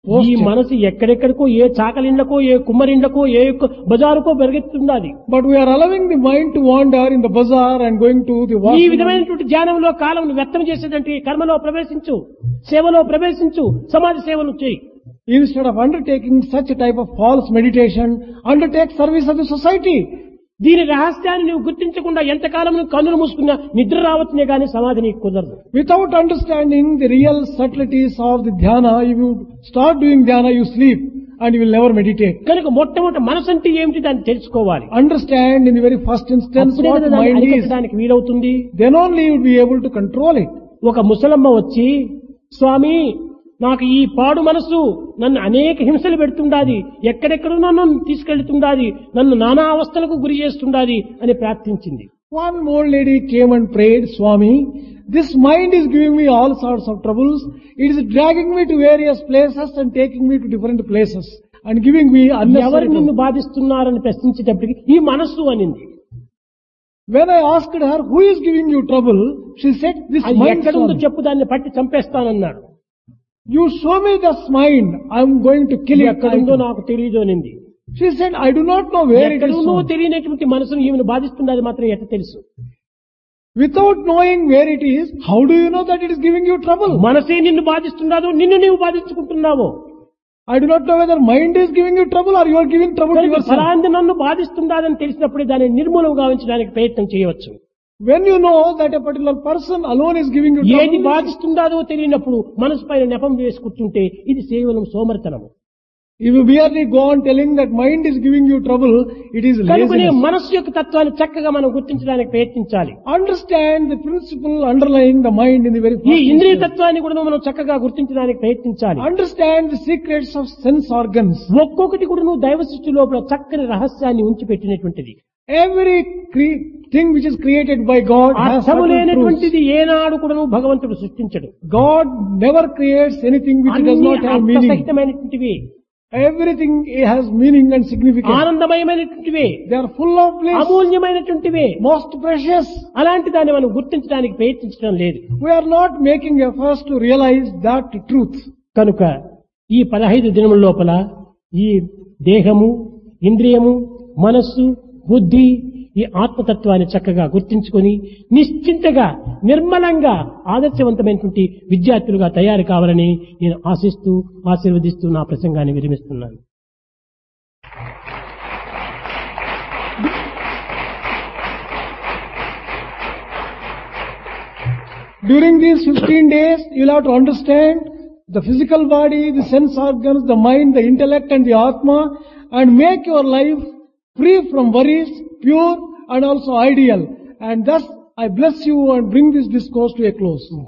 ఈ posture. మనసు ఎక్కడెక్కడికో ఏ చాకలిండ్లకో ఏ కుమ్మరిండ్లకో ఏ యొక్క బజారుకో పెరిగెత్తుండాలి. But we are allowing the mind to wander in the bazaar and going to the ఈ washroom. విధమైనటువంటి ధ్యానంలో కాలం వ్యర్థం చేసేదంటే కర్మలో ప్రవేశించు, సేవలో ప్రవేశించు, సమాజ సేవను చేయి. Instead of undertaking such a type of false meditation, undertake service of the society. దీని రహస్యాన్ని నువ్వు గుర్తించకుండా ఎంతకాలం నువ్వు కన్నులు మూసుకున్నా నిద్ర రావచ్చునే గానీ సమాధి నీకు కుదరదు. Without understanding the real subtleties of the dhyana, if you start doing dhyana, you sleep and you will never meditate. కనుక మొట్టమొదటి మనసు అంటే ఏమిటి దాన్ని తెలుసుకోవాలి. Understand in the very first instance అప్పుడే what కదా దాన్ని mind is. అరికట్టడానికి వీలవుతుంది. Then only you will be able to control it. ఒక ముసలమ్మ వచ్చి, స్వామి నాకు ఈ పాడు మనసు నన్ను అనేక హింసలు పెడుతుండాది, ఎక్కడెక్కడో నన్ను తీసుకెళ్తుండాది, నన్ను నానా అవస్థలకు గురి చేస్తుండాది అని ప్రార్థించింది. One old lady came and prayed, Swami, this mind is giving me all sorts of troubles. It is dragging me to various places and taking me to different places and giving me ఎవరు unnecessary నిన్ను trouble. బాధిస్తున్నారని ప్రశ్నించేటప్పటికి ఈ మనస్సు అనింది. When I asked her, who is giving you trouble? She said, this అది mind. ఎక్కడుందో Swami. చెప్పు, దాన్ని పట్టి చంపేస్తానన్నాడు. You show me this mind, I am going to kill it. ఎక్కడుందో నాకు తెలియదు అనింది. She said, I do not know where it is. ఎక్కడుందో Swami. తెలియనటువంటి మనసును ఈమెను బాధిస్తున్నది మాత్రం ఎట్ట తెలుసు? Without knowing where it is, how do you know that it is giving you trouble? మనసే నిన్ను బాధిస్తున్నాదో నిన్ను నీవు బాధించుకుంటున్నావో? I do not know whether mind is giving you trouble or you are giving trouble to కనుక yourself. ఫలాంది నన్ను బాధిస్తుందాదని తెలిసినప్పుడే దాన్ని నిర్మూలం గావించడానికి ప్రయత్నం చేయవచ్చు. When you know that a particular person alone is giving you ఏది trouble, బాధిస్తుందాదో తెలియనప్పుడు మనసు పైన నెపం వేసి కూర్చుంటే ఇది కేవలం సోమరితనము. if you merely go on telling that mind is giving you trouble, it is కనుకనే laziness. మనస్సు యొక్క తత్వాన్ని చక్కగా మనం గుర్తించడానికి ప్రయత్నించాలి. Understand the principle underlying the mind in the very ఈ first ఇంద్రియ instance. తత్వాన్ని కూడా మనం చక్కగా గుర్తించడానికి ప్రయత్నించాలి. Understand the secrets of sense organs. ఒక్కొక్కటి కూడా నువ్వు దైవ సృష్టి లోపల చక్కని రహస్యాన్ని ఉంచి పెట్టినటువంటిది. Every thing which is created by God has అర్థము certain truths. లేనటువంటిది ఏనాడు కూడా నువ్వు భగవంతుడు సృష్టించడు. God never creates anything which does అన్ని not have meaning. అర్థసహితమైనటువంటివి, Everything has meaning and significance. ఆనందమయమైనటువంటివి, They are full of bliss, అమూల్యమైనటువంటివి. most precious. అలాంటి దాన్ని మనం గుర్తించడానికి ప్రయత్నించడం లేదు. We are not making efforts to realize that truth. కనుక ఈ 15 దినముల లోపల ఈ దేహము, ఇంద్రియము, మనస్సు, బుద్ధి, ఈ ఆత్మతత్వాన్ని చక్కగా గుర్తించుకొని నిశ్చింతగా నిర్మలంగా ఆదర్శవంతమైనటువంటి విద్యార్థులుగా తయారు కావాలని నేను ఆశిస్తూ ఆశీర్వదిస్తూ నా ప్రసంగాన్ని విరమిస్తున్నాను. During these 15 days, you will have to understand the physical body, the sense organs, the mind, the intellect and the Atma, and make your life free from worries, pure and also ideal. And thus, I bless you and bring this discourse to a close.